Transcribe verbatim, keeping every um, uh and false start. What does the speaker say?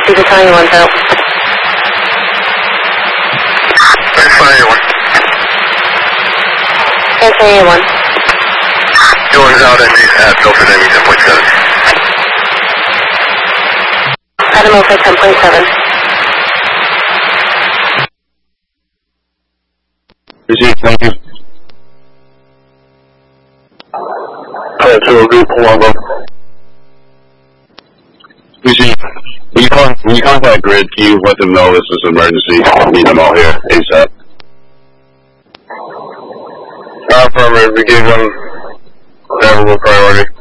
two Battalion one's out. Battalion one. Battalion one. You one's out at, at Milford Enemy ten point seven. Adam Milford ten point seven. Receive, thank you. Alright, so we'll group one of Receive. When you, con when you contact Grid, can you let them know this is an emergency? I need them all here ASAP. Uh, affirmative, we gave them favorable priority.